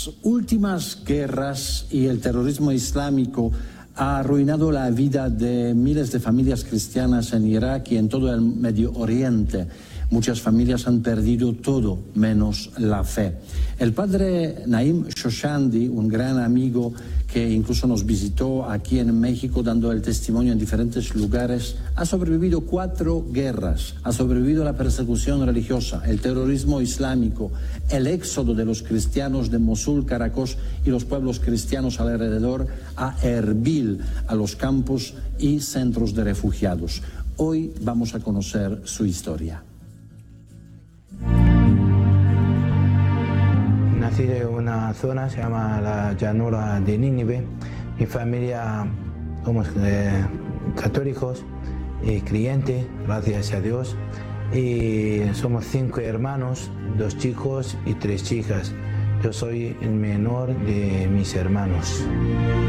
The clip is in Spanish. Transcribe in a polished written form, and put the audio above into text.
Las últimas guerras y el terrorismo islámico ha arruinado la vida de miles de familias cristianas en Irak y en todo el Medio Oriente. Muchas familias han perdido todo menos la fe. El padre Naim Shoshandi, un gran amigo que incluso nos visitó aquí en México dando el testimonio en diferentes lugares, ha sobrevivido 4 guerras, ha sobrevivido a la persecución religiosa, el terrorismo islámico, el éxodo de los cristianos de Mosul, Caracas y los pueblos cristianos alrededor a Erbil, a los campos y centros de refugiados. Hoy vamos a conocer su historia. Nací en una zona, se llama la llanura de Nínive. Mi familia somos católicos y creyentes, gracias a Dios. Y somos 5 hermanos, 2 chicos y 3 chicas. Yo soy el menor de mis hermanos.